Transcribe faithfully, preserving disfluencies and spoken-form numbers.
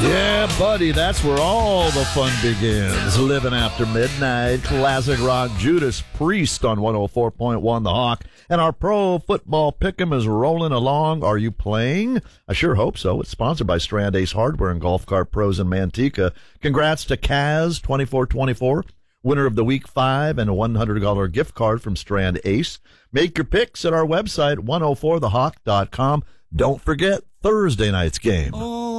Yeah, buddy, that's where all the fun begins. Living After Midnight, classic rock, Judas Priest on one oh four point one The Hawk. And our pro football pick'em is rolling along. Are you playing? I sure hope so. It's sponsored by Strand Ace Hardware and Golf Cart Pros in Manteca. Congrats to Kaz twenty-four twenty-four, winner of the Week five and a one hundred dollars gift card from Strand Ace. Make your picks at our website, one oh four the hawk dot com. Don't forget Thursday night's game. Oh.